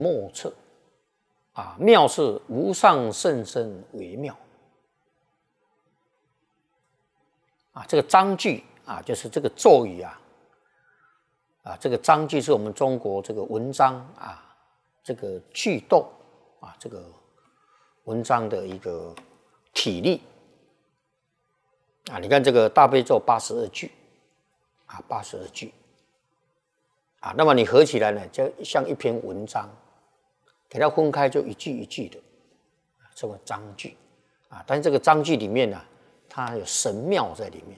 莫测啊，妙是无上甚深为妙啊。这个章句啊，就是这个咒语啊，这个章句是我们中国这个文章啊，这个句读啊，这个文章的一个体例啊。你看这个大悲咒82句啊，82句啊，那么你合起来呢，就像一篇文章，给它分开就一句一句的，这个章句啊。但是这个章句里面呢，它有神妙在里面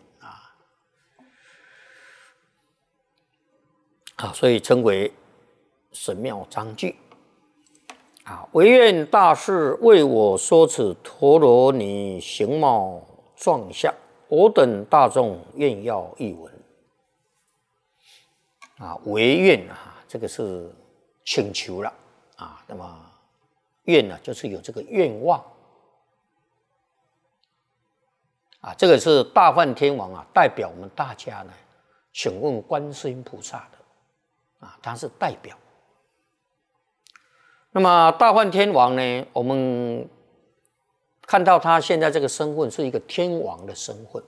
啊，所以称为神妙章句啊。唯愿大士为我说此陀罗尼形貌状相，我等大众愿要一闻啊。唯愿啊，这个是请求了啊。那么愿呢，就是有这个愿望啊。这个是大梵天王啊，代表我们大家呢，请问观世音菩萨的。他是代表。那么大梵天王呢，我们看到他现在这个身份是一个天王的身份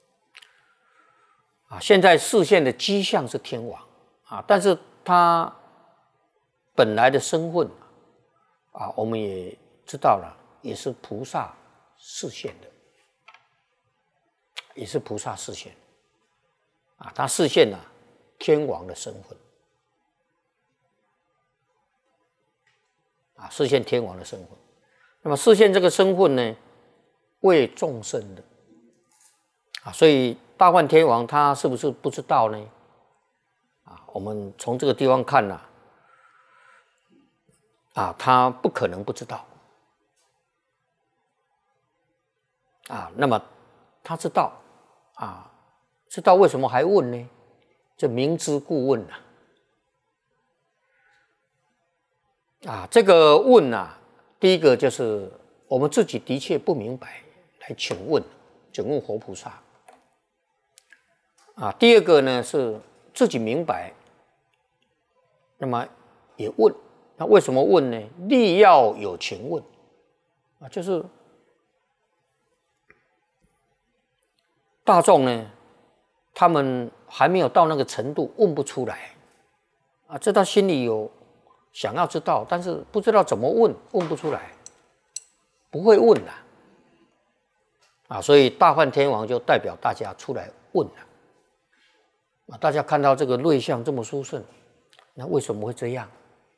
啊。现在视线的迹象是天王啊，但是他本来的身份啊，我们也知道了，也是菩萨视线的，也是菩萨视线啊。他视线天王的身份。视现天王的身份，那么视现这个身份呢，为众生的所以大梵天王他是不是不知道呢？我们从这个地方看他不可能不知道那么他知道知道为什么还问呢？这明知故问这个问第一个就是我们自己的确不明白，来请问佛菩萨第二个呢是自己明白，那么也问，那为什么问呢？力要有情问就是大众呢，他们还没有到那个程度，问不出来这他心里有想要知道，但是不知道怎么问，问不出来，不会问所以大梵天王就代表大家出来问大家看到这个瑞相这么殊胜，那为什么会这样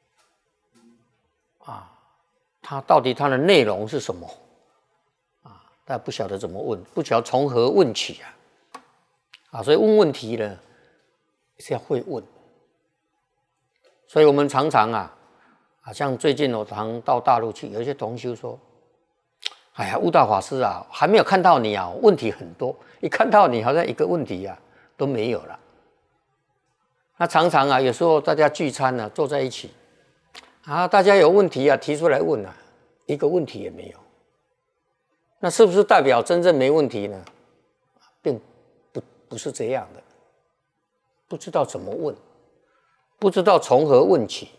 它到底它的内容是什么大家不晓得怎么问，不晓得从何问起所以问问题呢是要会问。所以我们常常像最近我常到大陆去，有一些同修说：“哎呀，悟道法师还没有看到你问题很多，一看到你好像一个问题都没有了。”那常常有时候大家聚餐坐在一起大家有问题提出来问一个问题也没有。那是不是代表真正没问题呢？并不是这样的，不知道怎么问。不知道从何问起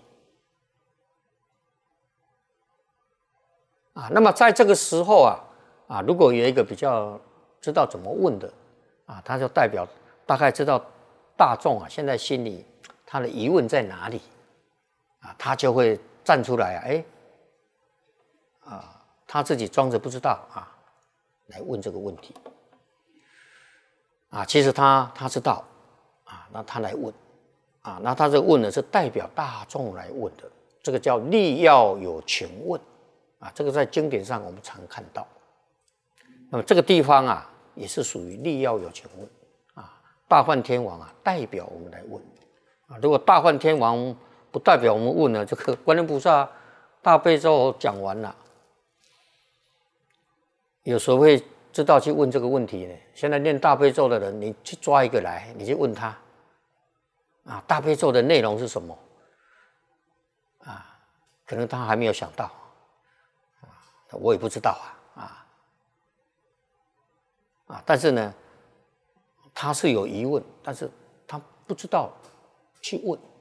那么在这个时候如果有一个比较知道怎么问的他就代表大概知道大众现在心里他的疑问在哪里他就会站出来他自己装着不知道来问这个问题其实他知道那他来问那他这个问呢是代表大众来问的，这个叫力要有情问这个在经典上我们常看到。那么这个地方也是属于力要有情问大梵天王代表我们来问如果大梵天王不代表我们问呢，这个观音菩萨大悲咒讲完了，有时候会知道去问这个问题呢。现在念大悲咒的人，你去抓一个来，你去问他大悲咒的内容是什么可能他还没有想到我也不知道但是呢他是有疑问，但是他不知道去问